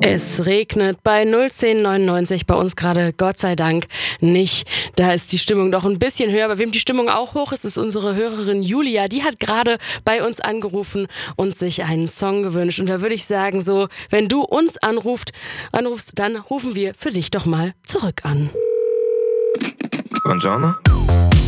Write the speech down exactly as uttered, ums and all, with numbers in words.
Es regnet bei null zehn neunundneunzig, bei uns gerade Gott sei Dank nicht. Da ist die Stimmung doch ein bisschen höher. Bei wem die Stimmung auch hoch ist, ist unsere Hörerin Julia. Die hat gerade bei uns angerufen und sich einen Song gewünscht. Und da würde ich sagen, so, wenn du uns anrufst, anrufst, dann rufen wir für dich doch mal zurück an. Buongiorno.